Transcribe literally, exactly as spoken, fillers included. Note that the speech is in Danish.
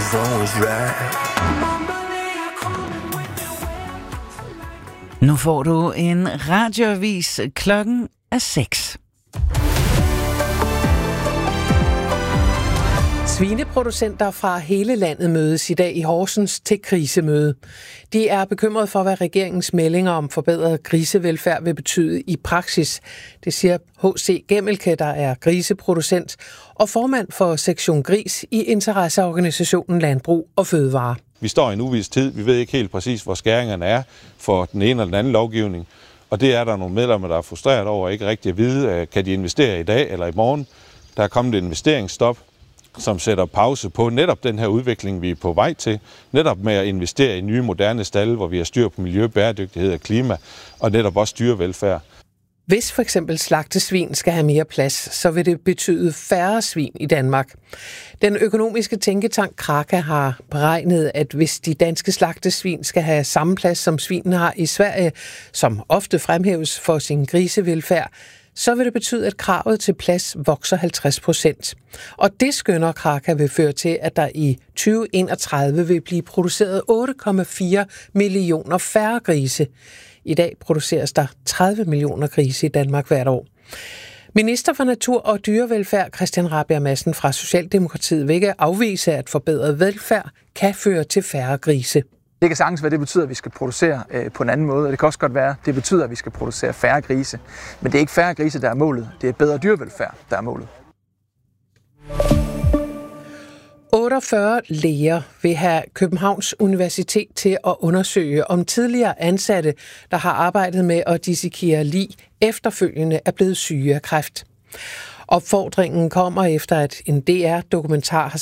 was always right. Nu får du en radioavis. Klokken er seks. Svineproducenter fra hele landet mødes i dag i Horsens til krisemøde. De er bekymrede for, hvad regeringens meldinger om forbedret grisevelfærd vil betyde i praksis. Det siger H C Gemmelke, der er griseproducent og formand for Sektion Gris i interesseorganisationen Landbrug og Fødevare. Vi står i en uvis tid. Vi ved ikke helt præcis, hvor skæringerne er for den ene eller den anden lovgivning. Og det er der nogle medlemmer, der er frustreret over ikke rigtig at vide, kan de investere i dag eller i morgen. Der er kommet et investeringsstop, som sætter pause på netop den her udvikling, vi er på vej til. Netop med at investere i nye moderne stalde, hvor vi har styr på miljø, bæredygtighed og klima, og netop også dyrevelfærd. Hvis for eksempel slagtesvin skal have mere plads, så vil det betyde færre svin i Danmark. Den økonomiske tænketank Kraka har beregnet, at hvis de danske slagtesvin skal have samme plads som svinene har i Sverige, som ofte fremhæves for sin grisevelfærd, så vil det betyde, at kravet til plads vokser halvtreds procent. Og det skønner Kraka vil føre til, at der i tyve enogtredive vil blive produceret otte komma fire millioner færre grise. I dag produceres der tredive millioner grise i Danmark hvert år. Minister for Natur og Dyrevelfærd Christian Rabjerg Madsen fra Socialdemokratiet vil ikke afvise, at forbedret velfærd kan føre til færre grise. Det kan sagtens være, det betyder, at vi skal producere øh, på en anden måde, og det kan også godt være, at det betyder, at vi skal producere færre grise. Men det er ikke færre grise, der er målet. Det er bedre dyrevelfærd, der er målet. otteogfyrre læger vil have Københavns Universitet til at undersøge, om tidligere ansatte, der har arbejdet med at dissekere lig, efterfølgende er blevet syge af kræft. Opfordringen kommer efter, at en D R-dokumentar har